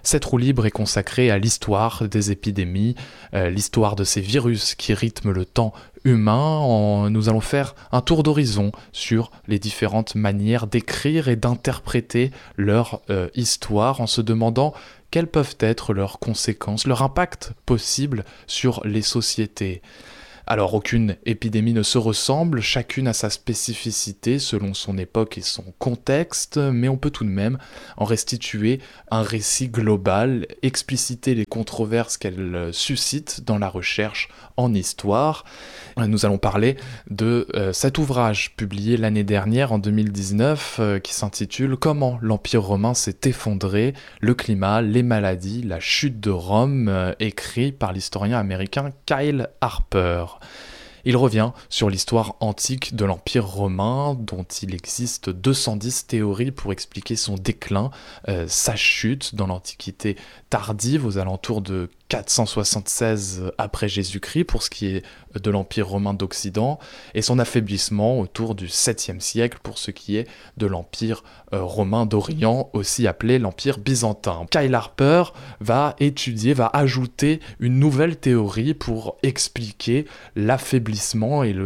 Cette roue libre est consacrée à l'histoire des épidémies, l'histoire de ces virus qui rythment le temps humain. Nous allons faire un tour d'horizon sur les différentes manières d'écrire et d'interpréter leur histoire en se demandant quelles peuvent être leurs conséquences, leur impact possible sur les sociétés. Alors aucune épidémie ne se ressemble, chacune a sa spécificité selon son époque et son contexte, mais on peut tout de même en restituer un récit global, expliciter les controverses qu'elle suscite dans la recherche en histoire. Nous allons parler de cet ouvrage publié l'année dernière, en 2019, qui s'intitule « Comment l'Empire romain s'est effondré, le climat, les maladies, la chute de Rome », écrit par l'historien américain Kyle Harper. Il revient sur l'histoire antique de l'Empire romain, dont il existe 210 théories pour expliquer son déclin, sa chute dans l'Antiquité tardive, aux alentours de 476 après Jésus-Christ pour ce qui est de l'Empire romain d'Occident, et son affaiblissement autour du 7e siècle pour ce qui est de l'Empire romain d'Orient, aussi appelé l'Empire byzantin. Kyle Harper va ajouter une nouvelle théorie pour expliquer l'affaiblissement et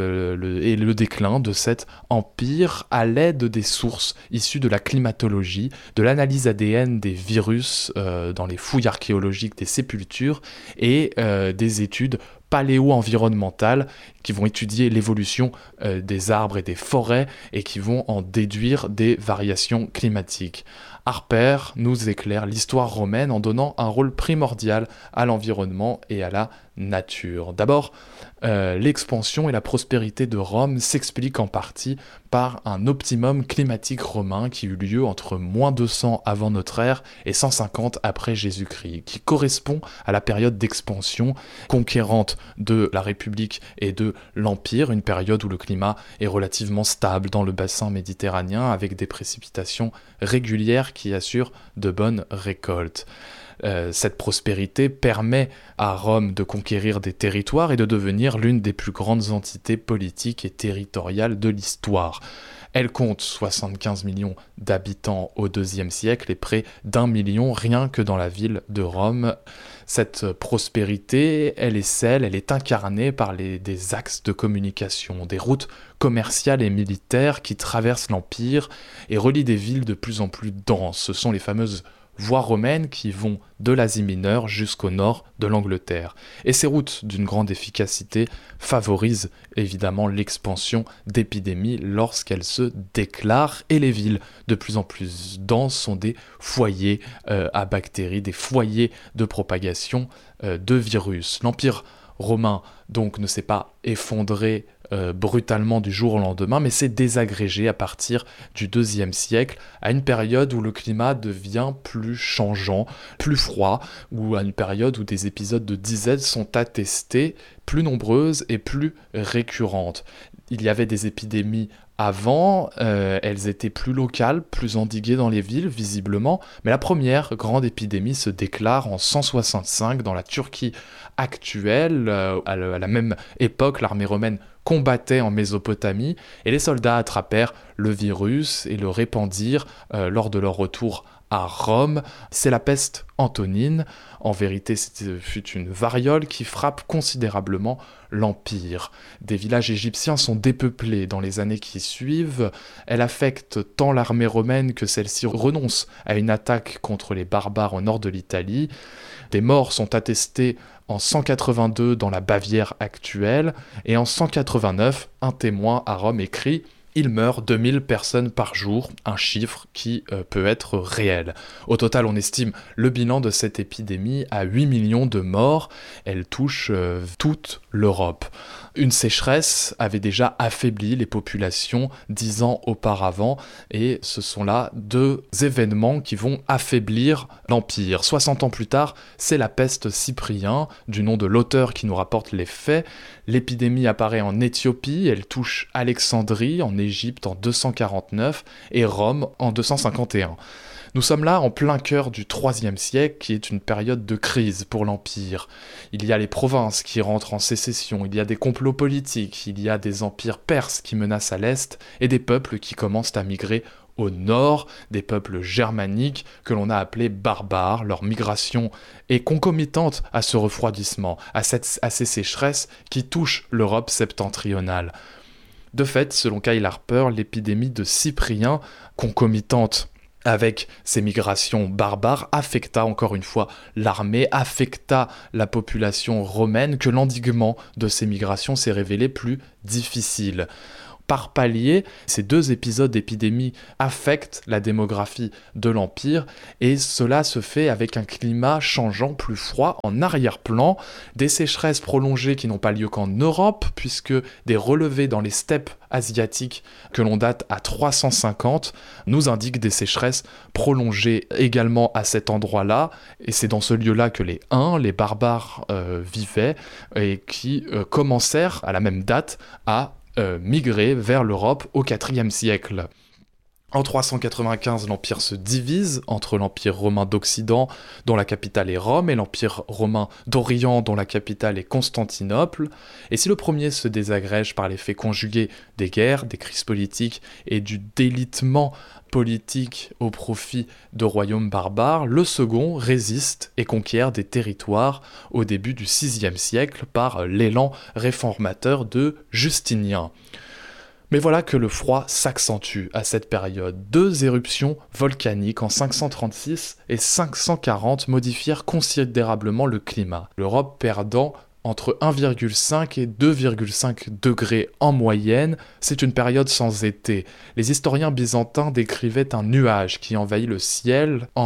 le déclin de cet empire à l'aide des sources issues de la climatologie, de l'analyse ADN des virus dans les fouilles archéologiques des sépultures, et des études paléo-environnementales qui vont étudier l'évolution des arbres et des forêts et qui vont en déduire des variations climatiques. Harper nous éclaire l'histoire romaine en donnant un rôle primordial à l'environnement et à la nature. D'abord, l'expansion et la prospérité de Rome s'expliquent en partie par un optimum climatique romain qui eut lieu entre -200 avant notre ère et 150 après Jésus-Christ, qui correspond à la période d'expansion conquérante de la République et de l'Empire, une période où le climat est relativement stable dans le bassin méditerranéen avec des précipitations régulières qui assurent de bonnes récoltes. Cette prospérité permet à Rome de conquérir des territoires et de devenir l'une des plus grandes entités politiques et territoriales de l'histoire. Elle compte 75 millions d'habitants au IIe siècle et près d'1 million rien que dans la ville de Rome. Cette prospérité, elle est incarnée par des axes de communication, des routes commerciales et militaires qui traversent l'Empire et relient des villes de plus en plus denses. Ce sont les fameuses voies romaines qui vont de l'Asie mineure jusqu'au nord de l'Angleterre. Et ces routes d'une grande efficacité favorisent évidemment l'expansion d'épidémies lorsqu'elles se déclarent, et les villes de plus en plus denses sont des foyers à bactéries, des foyers de propagation de virus. L'Empire romain donc ne s'est pas effondré brutalement du jour au lendemain, mais s'est désagrégé à partir du IIe siècle, à une période où le climat devient plus changeant, plus froid, ou à une période où des épisodes de disette sont attestés, plus nombreuses et plus récurrentes. Il y avait des épidémies avant, elles étaient plus locales, plus endiguées dans les villes, visiblement, mais la première grande épidémie se déclare en 165 dans la Turquie actuelle. À la même époque, l'armée romaine combattaient en Mésopotamie, et les soldats attrapèrent le virus et le répandirent lors de leur retour à Rome. C'est la peste antonine. En vérité, ce fut une variole qui frappe considérablement l'Empire. Des villages égyptiens sont dépeuplés dans les années qui suivent. Elle affecte tant l'armée romaine que celle-ci renonce à une attaque contre les barbares au nord de l'Italie. Des morts sont attestés en 182 dans la Bavière actuelle, et en 189, un témoin à Rome écrit « Il meurt 2000 personnes par jour », un chiffre qui peut être réel. Au total, on estime le bilan de cette épidémie à 8 millions de morts. Elle touche toute l'Europe. Une sécheresse avait déjà affaibli les populations 10 ans auparavant, et ce sont là deux événements qui vont affaiblir l'Empire. 60 ans plus tard, c'est la peste Cyprien, du nom de l'auteur qui nous rapporte les faits. L'épidémie apparaît en Éthiopie, elle touche Alexandrie en Égypte en 249 et Rome en 251. Nous sommes là en plein cœur du IIIe siècle, qui est une période de crise pour l'Empire. Il y a les provinces qui rentrent en sécession, il y a des complots politiques, il y a des empires perses qui menacent à l'est, et des peuples qui commencent à migrer au nord, des peuples germaniques que l'on a appelés barbares. Leur migration est concomitante à ce refroidissement, à ces sécheresses qui touchent l'Europe septentrionale. De fait, selon Kyle Harper, l'épidémie de Cyprien, concomitante avec ces migrations barbares, affecta encore une fois l'armée, affecta la population romaine, que l'endiguement de ces migrations s'est révélé plus difficile. Par palier, ces deux épisodes d'épidémie affectent la démographie de l'Empire et cela se fait avec un climat changeant, plus froid, en arrière-plan, des sécheresses prolongées qui n'ont pas lieu qu'en Europe, puisque des relevés dans les steppes asiatiques que l'on date à 350 nous indiquent des sécheresses prolongées également à cet endroit-là, et c'est dans ce lieu-là que les Huns, les barbares, vivaient et qui commencèrent à la même date à migrer vers l'Europe au IVe siècle. En 395, l'Empire se divise entre l'Empire romain d'Occident, dont la capitale est Rome, et l'Empire romain d'Orient, dont la capitale est Constantinople. Et si le premier se désagrège par l'effet conjugué des guerres, des crises politiques et du délitement politique au profit de royaumes barbares, le second résiste et conquiert des territoires au début du VIe siècle par l'élan réformateur de Justinien. Mais voilà que le froid s'accentue à cette période. Deux éruptions volcaniques en 536 et 540 modifièrent considérablement le climat, l'Europe perdant entre 1,5 et 2,5 degrés en moyenne. C'est une période sans été. Les historiens byzantins décrivaient un nuage qui envahit le ciel en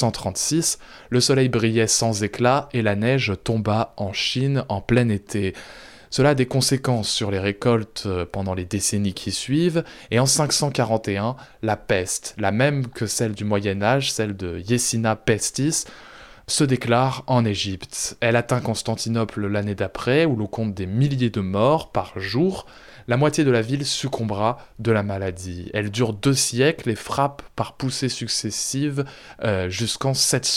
536, le soleil brillait sans éclat et la neige tomba en Chine en plein été. Cela a des conséquences sur les récoltes pendant les décennies qui suivent, et en 541, la peste, la même que celle du Moyen-Âge, celle de Yesina Pestis, se déclare en Égypte. Elle atteint Constantinople l'année d'après, où l'on compte des milliers de morts par jour. La moitié de la ville succombera de la maladie. Elle dure 2 siècles et frappe par poussées successives jusqu'en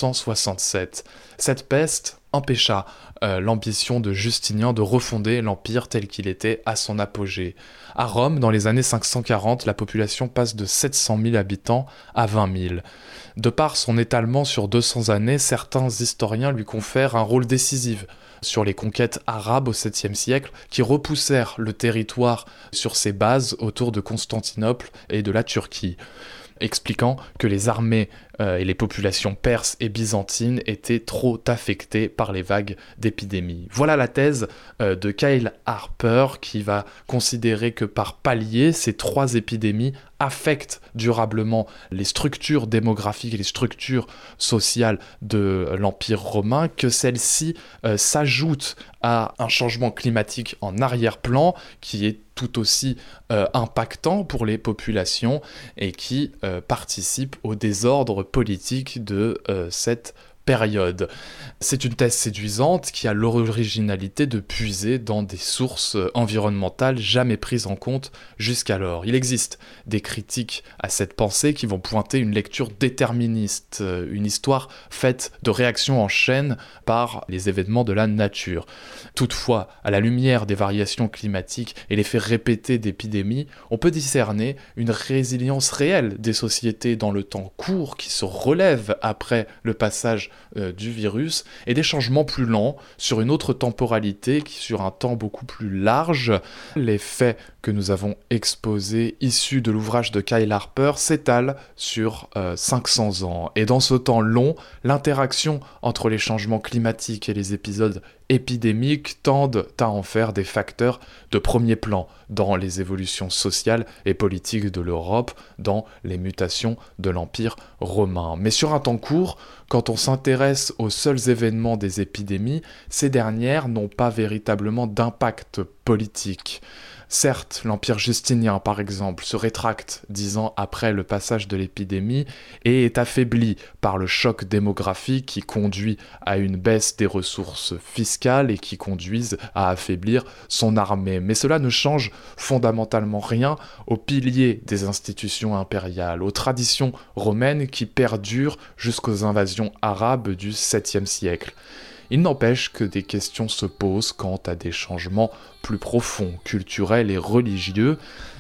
767. Cette peste empêcha l'ambition de Justinien de refonder l'Empire tel qu'il était à son apogée. À Rome, dans les années 540, la population passe de 700 000 habitants à 20 000. De par son étalement sur 200 années, certains historiens lui confèrent un rôle décisif sur les conquêtes arabes au 7e siècle qui repoussèrent le territoire sur ses bases autour de Constantinople et de la Turquie, expliquant que les armées et les populations perses et byzantines étaient trop affectées par les vagues d'épidémies. Voilà la thèse de Kyle Harper qui va considérer que par palier, ces 3 épidémies affectent durablement les structures démographiques et les structures sociales de l'Empire romain, que celles-ci s'ajoutent à un changement climatique en arrière-plan qui est tout aussi impactant pour les populations et qui participe au désordre politique de cette période. C'est une thèse séduisante qui a l'originalité de puiser dans des sources environnementales jamais prises en compte jusqu'alors. Il existe des critiques à cette pensée qui vont pointer une lecture déterministe, une histoire faite de réactions en chaîne par les événements de la nature. Toutefois, à la lumière des variations climatiques et l'effet répété d'épidémies, on peut discerner une résilience réelle des sociétés dans le temps court qui se relèvent après le passage du virus et des changements plus lents sur une autre temporalité qui sur un temps beaucoup plus large. Les faits que nous avons exposés issus de l'ouvrage de Kyle Harper s'étalent sur 500 ans. Et dans ce temps long, l'interaction entre les changements climatiques et les épisodes épidémiques tendent à en faire des facteurs de premier plan dans les évolutions sociales et politiques de l'Europe, dans les mutations de l'Empire romain. Mais sur un temps court, quand on s'intéresse aux seuls événements des épidémies, ces dernières n'ont pas véritablement d'impact politique. Certes, l'Empire justinien, par exemple, se rétracte 10 ans après le passage de l'épidémie et est affaibli par le choc démographique qui conduit à une baisse des ressources fiscales et qui conduisent à affaiblir son armée. Mais cela ne change fondamentalement rien aux piliers des institutions impériales, aux traditions romaines qui perdurent jusqu'aux invasions arabes du 7e siècle. Il n'empêche que des questions se posent quant à des changements plus profonds, culturels et religieux,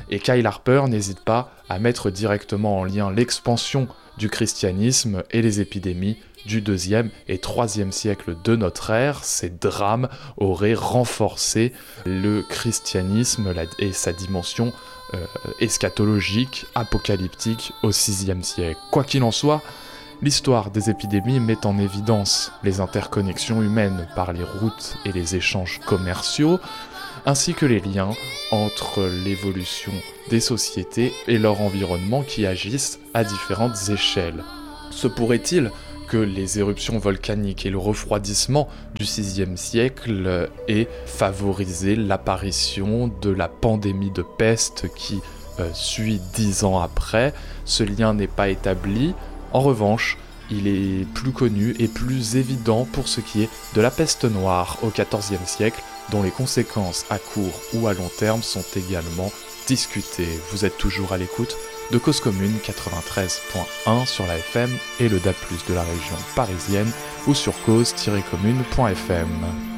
Et Kyle Harper n'hésite pas à mettre directement en lien l'expansion du christianisme et les épidémies du 2e et 3e siècle de notre ère. Ces drames auraient renforcé le christianisme et sa dimension eschatologique, apocalyptique au 6e siècle. Quoi qu'il en soit, l'histoire des épidémies met en évidence les interconnexions humaines par les routes et les échanges commerciaux, ainsi que les liens entre l'évolution des sociétés et leur environnement qui agissent à différentes échelles. Se pourrait-il que les éruptions volcaniques et le refroidissement du 6e siècle aient favorisé l'apparition de la pandémie de peste qui suit 10 ans après? Ce lien n'est pas établi. En revanche, il est plus connu et plus évident pour ce qui est de la peste noire au XIVe siècle, dont les conséquences à court ou à long terme sont également discutées. Vous êtes toujours à l'écoute de Cause Commune 93.1 sur la FM et le DAB+ de la région parisienne ou sur cause-commune.fm.